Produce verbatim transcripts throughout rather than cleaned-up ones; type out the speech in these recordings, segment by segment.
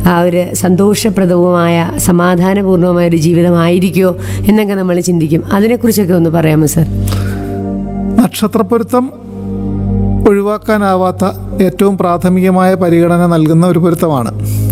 ആ ഒരു സന്തോഷപ്രദവുമായ സമാധാനപൂർണമായ ഒരു ജീവിതമായിരിക്കുമോ എന്നൊക്കെ നമ്മൾ ചിന്തിക്കും. അതിനെക്കുറിച്ചൊക്കെ ഒന്ന് പറയാമോ സർ? നക്ഷത്രപ്പൊരുത്തം ഒഴിവാക്കാനാവാത്ത ഏറ്റവും പ്രാഥമികമായ പരിഗണന നൽകുന്ന ഒരു പൊരുത്തമാണ്.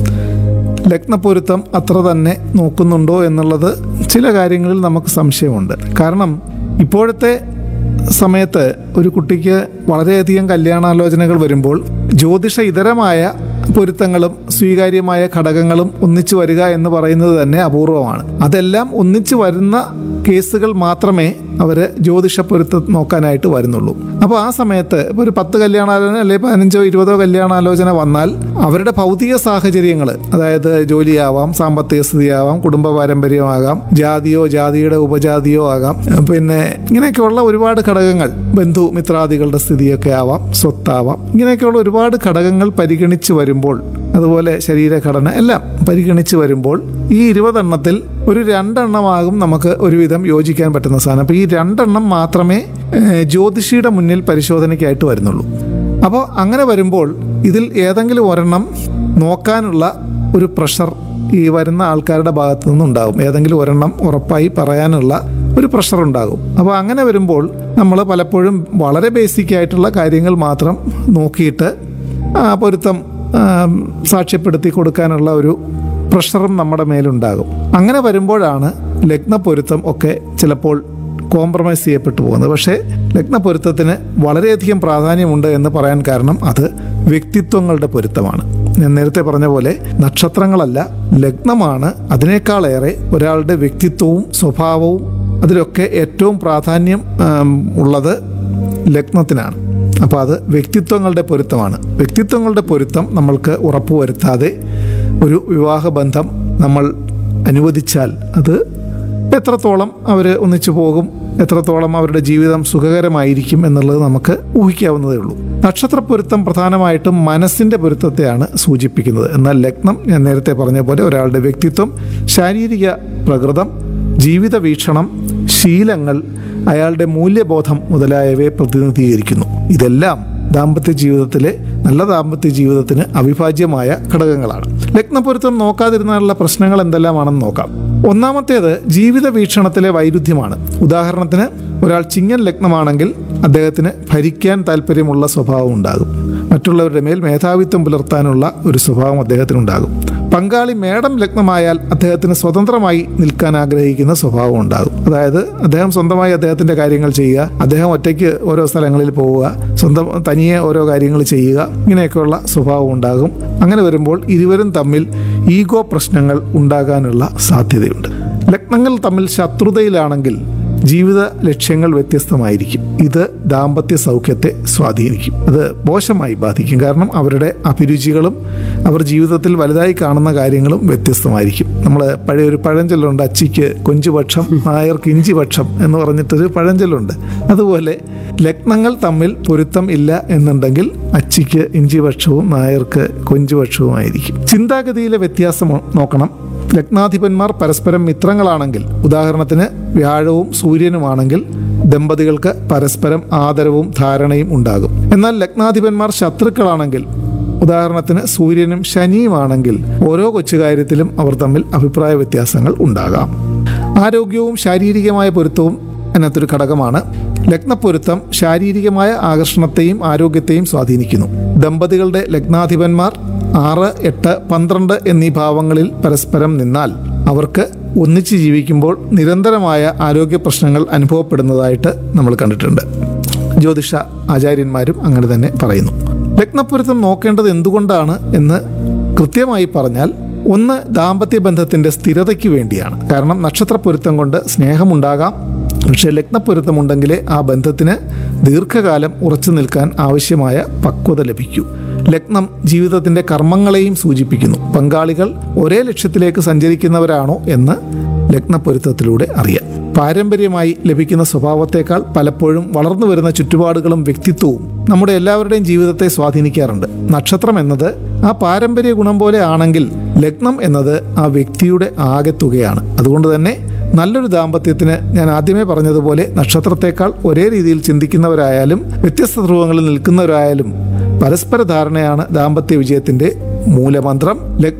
ലഗ്നപ്പൊരുത്തം അത്ര തന്നെ നോക്കുന്നുണ്ടോ എന്നുള്ളത് ചില കാര്യങ്ങളിൽ നമുക്ക് സംശയമുണ്ട്. കാരണം ഇപ്പോഴത്തെ സമയത്ത് ഒരു കുട്ടിക്ക് വളരെയധികം കല്യാണാലോചനകൾ വരുമ്പോൾ ജ്യോതിഷ ഇതരമായ പൊരുത്തങ്ങളും സ്വീകാര്യമായ ഘടകങ്ങളും ഒന്നിച്ചു വരിക എന്ന് പറയുന്നത് തന്നെ അപൂർവമാണ്. അതെല്ലാം ഒന്നിച്ചു വരുന്ന കേസുകൾ മാത്രമേ അവർ ജ്യോതിഷ പൊരുത്തം നോക്കാനായിട്ട് വരുന്നുള്ളൂ. അപ്പോൾ ആ സമയത്ത് ഇപ്പോൾ ഒരു പത്ത് കല്യാണാലോചന അല്ലെങ്കിൽ പതിനഞ്ചോ ഇരുപതോ കല്യാണാലോചന വന്നാൽ അവരുടെ ഭൗതിക സാഹചര്യങ്ങൾ, അതായത് ജോലിയാവാം, സാമ്പത്തിക സ്ഥിതിയാവാം, കുടുംബ പാരമ്പര്യമാകാം, ജാതിയോ ജാതിയുടെ ഉപജാതിയോ ആകാം, പിന്നെ ഇങ്ങനെയൊക്കെയുള്ള ഒരുപാട് ഘടകങ്ങൾ, ബന്ധു മിത്രാദികളുടെ സ്ഥിതിയൊക്കെ ആവാം, സ്വത്താവാം, ഇങ്ങനെയൊക്കെയുള്ള ഒരുപാട് ഘടകങ്ങൾ പരിഗണിച്ച് വരുമ്പോൾ, അതുപോലെ ശരീരഘടന എല്ലാം പരിഗണിച്ച് വരുമ്പോൾ ഈ ഇരുപതെണ്ണത്തിൽ ഒരു രണ്ടെണ്ണമാകും നമുക്ക് ഒരുവിധം യോജിക്കാൻ പറ്റുന്ന സാധനം. അപ്പോൾ ഈ രണ്ടെണ്ണം മാത്രമേ ജ്യോതിഷിയുടെ മുന്നിൽ പരിശോധനയ്ക്കായിട്ട് വരുന്നുള്ളൂ. അപ്പോൾ അങ്ങനെ വരുമ്പോൾ ഇതിൽ ഏതെങ്കിലും ഒരെണ്ണം നോക്കാനുള്ള ഒരു പ്രഷർ ഈ വരുന്ന ആൾക്കാരുടെ ഭാഗത്തു നിന്നുണ്ടാകും. ഏതെങ്കിലും ഒരെണ്ണം ഉറപ്പായി പറയാനുള്ള ഒരു പ്രഷർ ഉണ്ടാകും. അപ്പോൾ അങ്ങനെ വരുമ്പോൾ നമ്മൾ പലപ്പോഴും വളരെ ബേസിക് ആയിട്ടുള്ള കാര്യങ്ങൾ മാത്രം നോക്കിയിട്ട് ആ പൊരുത്തം സാക്ഷ്യപ്പെടുത്തി കൊടുക്കാനുള്ള ഒരു പ്രഷറും നമ്മുടെ മേലുണ്ടാകും. അങ്ങനെ വരുമ്പോഴാണ് ലഗ്നപ്പൊരുത്തം ഒക്കെ ചിലപ്പോൾ കോംപ്രമൈസ് ചെയ്യപ്പെട്ടു പോകുന്നത്. പക്ഷേ ലഗ്നപ്പൊരുത്തത്തിന് വളരെയധികം പ്രാധാന്യമുണ്ട് എന്ന് പറയാൻ കാരണം അത് വ്യക്തിത്വങ്ങളുടെ പൊരുത്തമാണ്. ഞാൻ നേരത്തെ പറഞ്ഞ പോലെ നക്ഷത്രങ്ങളല്ല, ലഗ്നമാണ് അതിനേക്കാളേറെ ഒരാളുടെ വ്യക്തിത്വവും സ്വഭാവവും അതിലൊക്കെ ഏറ്റവും പ്രാധാന്യം ഉള്ളത് ലഗ്നത്തിനാണ്. അപ്പോൾ അത് വ്യക്തിത്വങ്ങളുടെ പൊരുത്തമാണ്. വ്യക്തിത്വങ്ങളുടെ പൊരുത്തം നമ്മൾക്ക് ഉറപ്പുവരുത്താതെ ഒരു വിവാഹബന്ധം നമ്മൾ അനുവദിച്ചാൽ അത് എത്രത്തോളം അവർ ഒന്നിച്ചു പോകും, എത്രത്തോളം അവരുടെ ജീവിതം സുഖകരമായിരിക്കും എന്നുള്ളത് നമുക്ക് ഊഹിക്കാവുന്നതേ ഉള്ളൂ. നക്ഷത്രപ്പൊരുത്തം പ്രധാനമായിട്ടും മനസ്സിൻ്റെ പൊരുത്തത്തെയാണ് സൂചിപ്പിക്കുന്നത്. എന്നാൽ ലഗ്നം ഞാൻ നേരത്തെ പറഞ്ഞ പോലെ ഒരാളുടെ വ്യക്തിത്വം, ശാരീരിക പ്രകൃതം, ജീവിത വീക്ഷണം, ശീലങ്ങൾ, അയാളുടെ മൂല്യബോധം മുതലായവയെ പ്രതിനിധീകരിക്കുന്നു. ഇതെല്ലാം ദാമ്പത്യ ജീവിതത്തിലെ നല്ല ദാമ്പത്യ ജീവിതത്തിന് അവിഭാജ്യമായ ഘടകങ്ങളാണ്. ലഗ്നപ്പൊരുത്തം നോക്കാതിരുന്നാലുള്ള പ്രശ്നങ്ങൾ എന്തെല്ലാമാണെന്ന് നോക്കാം. ഒന്നാമത്തേത് ജീവിത വീക്ഷണത്തിലെ വൈരുദ്ധ്യമാണ്. ഉദാഹരണത്തിന് ഒരാൾ ചിങ്ങൻ ലഗ്നമാണെങ്കിൽ അദ്ദേഹത്തിന് ഭരിക്കാൻ താല്പര്യമുള്ള സ്വഭാവം ഉണ്ടാകും. മറ്റുള്ളവരുടെ മേൽ മേധാവിത്വം പുലർത്താനുള്ള ഒരു സ്വഭാവം അദ്ദേഹത്തിനുണ്ടാകും. പങ്കാളി മേടം ലഗ്നമായാൽ അദ്ദേഹത്തിന് സ്വതന്ത്രമായി നിൽക്കാൻ ആഗ്രഹിക്കുന്ന സ്വഭാവം ഉണ്ടാകും. അതായത് അദ്ദേഹം സ്വന്തമായി അദ്ദേഹത്തിൻ്റെ കാര്യങ്ങൾ ചെയ്യുക, അദ്ദേഹം ഒറ്റയ്ക്ക് ഓരോ സ്ഥലങ്ങളിൽ പോവുക, സ്വന്തം തനിയെ ഓരോ കാര്യങ്ങൾ ചെയ്യുക, ഇങ്ങനെയൊക്കെയുള്ള സ്വഭാവം ഉണ്ടാകും. അങ്ങനെ വരുമ്പോൾ ഇരുവരും തമ്മിൽ ഈഗോ പ്രശ്നങ്ങൾ ഉണ്ടാകാനുള്ള സാധ്യതയുണ്ട്. ലഗ്നങ്ങൾ തമ്മിൽ ശത്രുതയിലാണെങ്കിൽ ജീവിത ലക്ഷ്യങ്ങൾ വ്യത്യസ്തമായിരിക്കും. ഇത് ദാമ്പത്യ സൗഖ്യത്തെ സ്വാധീനിക്കും, അത് മോശമായി ബാധിക്കും. കാരണം അവരുടെ അഭിരുചികളും അവർ ജീവിതത്തിൽ വലുതായി കാണുന്ന കാര്യങ്ങളും വ്യത്യസ്തമായിരിക്കും. നമ്മൾ പഴയൊരു പഴഞ്ചൊല്ലുണ്ട്, അച്ചിക്ക് കൊഞ്ചുപക്ഷം നായർക്ക് ഇഞ്ചിപക്ഷം എന്ന് പറഞ്ഞിട്ടൊരു പഴഞ്ചൊല്ലുണ്ട്. അതുപോലെ ലഗ്നങ്ങൾ തമ്മിൽ പൊരുത്തം ഇല്ല എന്നുണ്ടെങ്കിൽ അച്ചിക്ക് ഇഞ്ചിപക്ഷവും നായർക്ക് കൊഞ്ചുപക്ഷവുമായിരിക്കും. ചിന്താഗതിയിലെ വ്യത്യാസം നോക്കണം. ലഗ്നാധിപന്മാർ പരസ്പരം മിത്രങ്ങളാണെങ്കിൽ, ഉദാഹരണത്തിന് വ്യാഴവും സൂര്യനുമാണെങ്കിൽ ദമ്പതികൾക്ക് പരസ്പരം ആദരവും ധാരണയും ഉണ്ടാകും. എന്നാൽ ലഗ്നാധിപന്മാർ ശത്രുക്കളാണെങ്കിൽ, ഉദാഹരണത്തിന് സൂര്യനും ശനിയുമാണെങ്കിൽ ഓരോ കൊച്ചുകാര്യത്തിലും അവർ തമ്മിൽ അഭിപ്രായ വ്യത്യാസങ്ങൾ ഉണ്ടാകാം. ആരോഗ്യവും ശാരീരികമായ പൊരുത്തവും അതിനകത്തൊരു ഘടകമാണ്. ലഗ്നപ്പൊരുത്തം ശാരീരികമായ ആകർഷണത്തെയും ആരോഗ്യത്തെയും സ്വാധീനിക്കുന്നു. ദമ്പതികളുടെ ലഗ്നാധിപന്മാർ ആറ്, എട്ട്, പന്ത്രണ്ട് എന്നീ ഭാവങ്ങളിൽ പരസ്പരം നിന്നാൽ അവർക്ക് ഒന്നിച്ച് ജീവിക്കുമ്പോൾ നിരന്തരമായ ആരോഗ്യ പ്രശ്നങ്ങൾ അനുഭവപ്പെടുന്നതായിട്ട് നമ്മൾ കണ്ടിട്ടുണ്ട്. ജ്യോതിഷ ആചാര്യന്മാരും അങ്ങനെ തന്നെ പറയുന്നു. ലഗ്നപ്പൊരുത്തം നോക്കേണ്ടത് എന്തുകൊണ്ടാണ് എന്ന് കൃത്യമായി പറഞ്ഞാൽ, ഒന്ന് ദാമ്പത്യ ബന്ധത്തിൻ്റെ സ്ഥിരതയ്ക്ക് വേണ്ടിയാണ്. കാരണം നക്ഷത്രപ്പൊരുത്തം കൊണ്ട് സ്നേഹമുണ്ടാകാം, പക്ഷേ ലഗ്നപ്പൊരുത്തമുണ്ടെങ്കിലേ ആ ബന്ധത്തിന് ദീർഘകാലം ഉറച്ചു നിൽക്കാൻ ആവശ്യമായ പക്വത ലഭിക്കൂ. ലഗ്നം ജീവിതത്തിൻ്റെ കർമ്മങ്ങളെയും സൂചിപ്പിക്കുന്നു. പങ്കാളികൾ ഒരേ ലക്ഷ്യത്തിലേക്ക് സഞ്ചരിക്കുന്നവരാണോ എന്ന് ലഗ്നപ്പൊരുത്തത്തിലൂടെ അറിയാം. പാരമ്പര്യമായി ലഭിക്കുന്ന സ്വഭാവത്തേക്കാൾ പലപ്പോഴും വളർന്നു വരുന്ന ചുറ്റുപാടുകളും വ്യക്തിത്വവും നമ്മുടെ എല്ലാവരുടെയും ജീവിതത്തെ സ്വാധീനിക്കാറുണ്ട്. നക്ഷത്രം എന്നത് ആ പാരമ്പര്യ ഗുണം പോലെ ആണെങ്കിൽ ലഗ്നം എന്നത് ആ വ്യക്തിയുടെ ആകെത്തുകയാണ്. അതുകൊണ്ട് തന്നെ നല്ലൊരു ദാമ്പത്യത്തിന് ഞാൻ ആദ്യമേ പറഞ്ഞതുപോലെ നക്ഷത്രത്തേക്കാൾ ഒരേ രീതിയിൽ ചിന്തിക്കുന്നവരായാലും വ്യത്യസ്ത ധ്രുവങ്ങളിൽ നിൽക്കുന്നവരായാലും പരസ്പര ധാരണയാണ് ദാമ്പത്യ വിജയത്തിൻ്റെ മൂലമന്ത്രം. ലഗ്ന